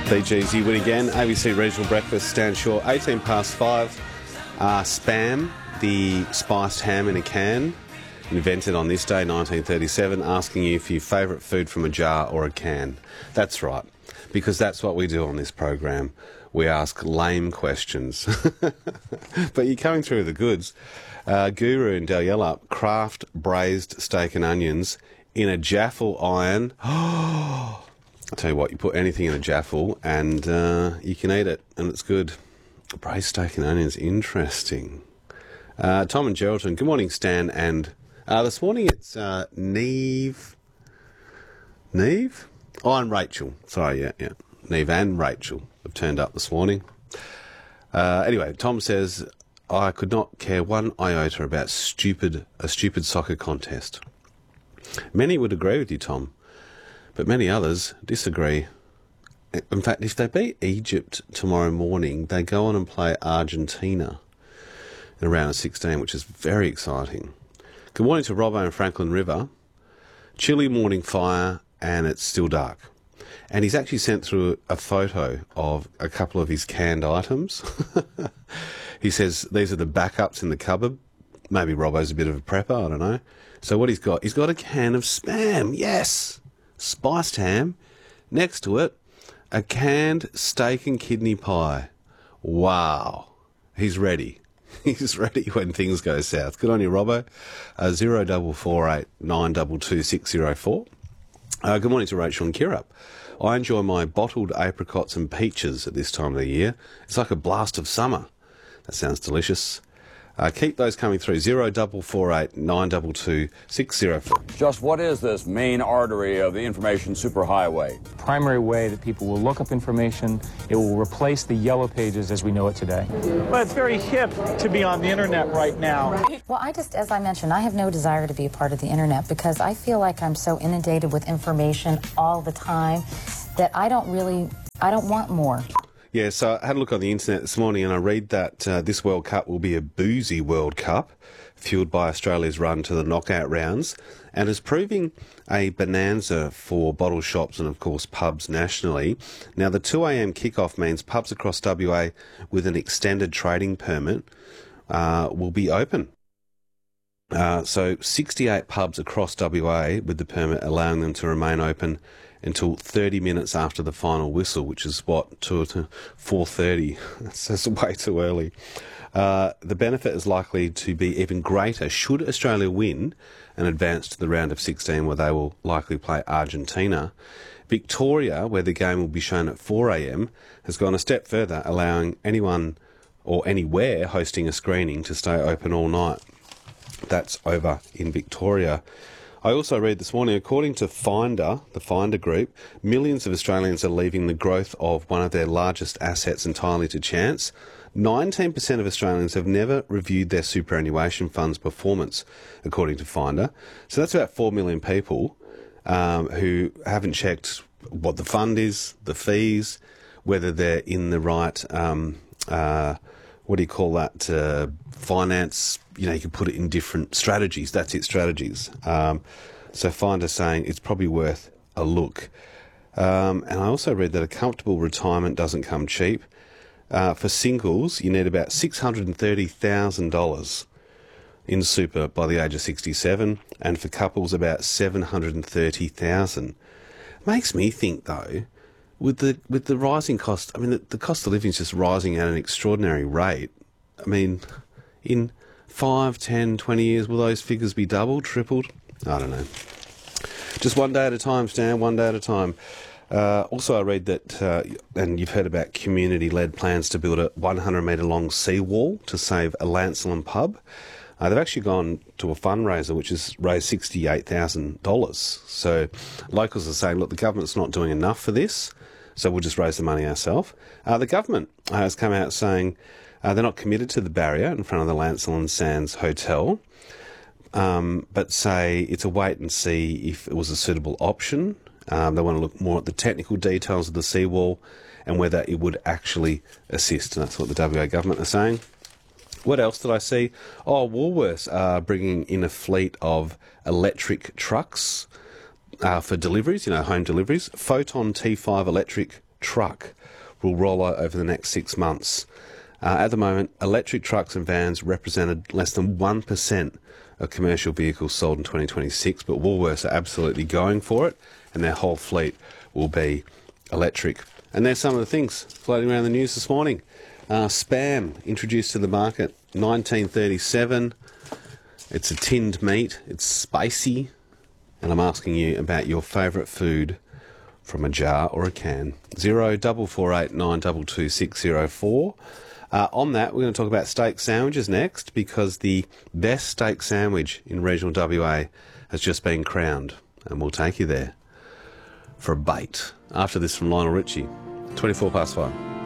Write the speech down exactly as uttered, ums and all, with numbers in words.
B G Z win again. A B C Regional Breakfast, Stan Shaw, eighteen past five. Uh, Spam, the spiced ham in a can, invented on this day, nineteen thirty-seven, asking you for your favourite food from a jar or a can. That's right, because that's what we do on this program. We ask lame questions. But you're coming through the goods. Uh, Guru in Dalyella, craft braised steak and onions in a jaffle iron. Oh, I'll tell you what, you put anything in a jaffle and uh, you can eat it, and it's good. Braised steak and onions, interesting. Uh, Tom and Geraldton, good morning, Stan. And uh, this morning it's uh, Neve. Neve? Oh, and Rachel. Sorry, yeah, yeah. Neve and Rachel have turned up this morning. Uh, anyway, Tom says, I could not care one iota about stupid a stupid soccer contest. Many would agree with you, Tom, but many others disagree. In fact, if they beat Egypt tomorrow morning, they go on and play Argentina in a round of sixteen, which is very exciting. Good morning to Robbo and Franklin River. Chilly morning fire, and it's still dark. And he's actually sent through a photo of a couple of his canned items. He says these are the backups in the cupboard. Maybe Robbo's a bit of a prepper, I don't know. So what he's got, he's got a can of Spam, yes, spiced ham. Next to it, a canned steak and kidney pie. Wow, he's ready. He's ready when things go south. Good on you, Robbo. Uh, zero double four eight nine double two six zero four. Uh, good morning to Rachel and Kirrup. I enjoy my bottled apricots and peaches at this time of the year. It's like a blast of summer. That sounds delicious. Uh, keep those coming through. Zero double four eight nine double two six zero four. Just what is this main artery of the information superhighway? Primary way that people will look up information. It will replace the yellow pages as we know it today. Well, it's very hip to be on the internet right now. Well, I just, as I mentioned, I have no desire to be a part of the internet because I feel like I'm so inundated with information all the time that I don't really, I don't want more. Yeah, so I had a look on the internet this morning and I read that uh, this World Cup will be a boozy World Cup, fueled by Australia's run to the knockout rounds, and is proving a bonanza for bottle shops and, of course, pubs nationally. Now, the two a m kickoff means pubs across W A with an extended trading permit uh, will be open. Uh, so sixty-eight pubs across W A with the permit allowing them to remain open until thirty minutes after the final whistle, which is, what, to four thirty. That's, that's way too early. Uh, the benefit is likely to be even greater should Australia win and advance to the round of sixteen, where they will likely play Argentina. Victoria, where the game will be shown at four a m, has gone a step further, allowing anyone or anywhere hosting a screening to stay open all night. That's over in Victoria. I also read this morning, according to Finder, the Finder Group, millions of Australians are leaving the growth of one of their largest assets entirely to chance. nineteen percent of Australians have never reviewed their superannuation fund's performance, according to Finder. So that's about four million people um, who haven't checked what the fund is, the fees, whether they're in the right, um, uh, what do you call that, uh, finance. You know, you can put it in different strategies. That's it, strategies. Um, so Finder's saying it's probably worth a look. Um, and I also read that a comfortable retirement doesn't come cheap. Uh, for singles, you need about six hundred thirty thousand dollars in super by the age of sixty-seven, and for couples, about seven hundred thirty thousand dollars. Makes me think, though, with the with the rising cost, I mean, the, the cost of living is just rising at an extraordinary rate. I mean, in five, ten, twenty years, will those figures be doubled, tripled? I don't know. Just one day at a time, Stan, one day at a time. Uh, also, I read that, uh, and you've heard about community-led plans to build a one hundred metre long seawall to save a Lancelin pub. Uh, they've actually gone to a fundraiser which has raised sixty-eight thousand dollars. So locals are saying, look, the government's not doing enough for this, so we'll just raise the money ourselves. Uh, the government uh, has come out saying Uh, they're not committed to the barrier in front of the Lancelin Sands Hotel, um, but say it's a wait and see if it was a suitable option. Um, they want to look more at the technical details of the seawall and whether it would actually assist. And that's what the W A government are saying. What else did I see? Oh, Woolworths are bringing in a fleet of electric trucks uh, for deliveries, you know, home deliveries. Photon T five electric truck will roll out over the next six months. Uh, at the moment, electric trucks and vans represented less than one percent of commercial vehicles sold in twenty twenty-six, but Woolworths are absolutely going for it, and their whole fleet will be electric. And there's some of the things floating around the news this morning. Uh, Spam, introduced to the market nineteen thirty-seven. It's a tinned meat. It's spicy. And I'm asking you about your favourite food from a jar or a can. Zero double four eight nine two two six zero four. Uh, on that, we're going to talk about steak sandwiches next, because the best steak sandwich in regional W A has just been crowned, and we'll take you there for a bait. After this from Lionel Richie, twenty-four past five.